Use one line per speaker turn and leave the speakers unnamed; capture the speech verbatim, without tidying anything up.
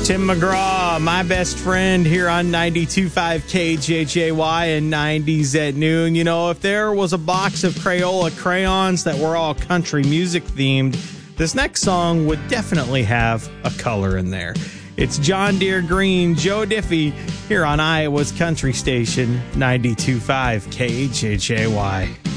Tim McGraw, my best friend here on ninety-two point five K J J Y and nineties at noon. You know, if there was a box of Crayola crayons that were all country music themed, this next song would definitely have a color in there. It's John Deere Green, Joe Diffie, here on Iowa's country station, ninety-two point five K J J Y.